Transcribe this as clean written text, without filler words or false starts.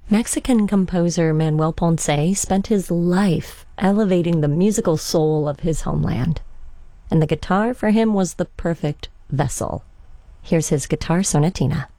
Mexican composer Manuel Ponce spent his life elevating the musical soul of his homeland, and the guitar for him was the perfect vessel. Here's his guitar sonatina.